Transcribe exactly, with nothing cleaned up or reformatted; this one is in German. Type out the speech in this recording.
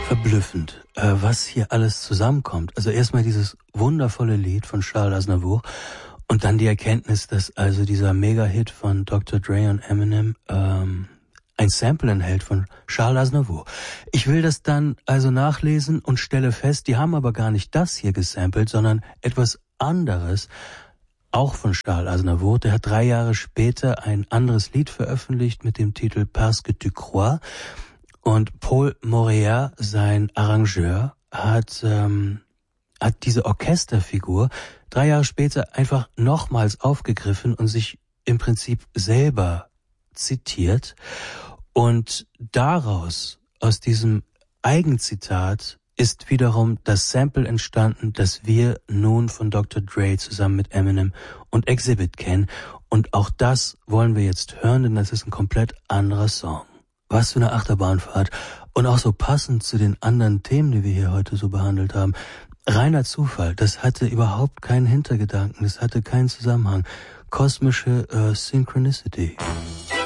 verblüffend, äh, was hier alles zusammenkommt. Also erstmal dieses wundervolle Lied von Charles Aznavour und dann die Erkenntnis, dass also dieser Mega-Hit von Doktor Dre und Eminem ähm, ein Sample enthält von Charles Aznavour. Ich will das dann also nachlesen und stelle fest, die haben aber gar nicht das hier gesampelt, sondern etwas anderes, auch von Charles Aznavour. Der hat drei Jahre später ein anderes Lied veröffentlicht mit dem Titel Parce que tu crois. Und Paul Moréa, sein Arrangeur, hat ähm, hat diese Orchesterfigur drei Jahre später einfach nochmals aufgegriffen und sich im Prinzip selber zitiert. Und daraus, aus diesem Eigenzitat, ist wiederum das Sample entstanden, das wir nun von Doktor Dre zusammen mit Eminem und Exhibit kennen. Und auch das wollen wir jetzt hören, denn das ist ein komplett anderer Song. Was für eine Achterbahnfahrt. Und auch so passend zu den anderen Themen, die wir hier heute so behandelt haben. Reiner Zufall, das hatte überhaupt keinen Hintergedanken, das hatte keinen Zusammenhang. Kosmische äh, Synchronicity.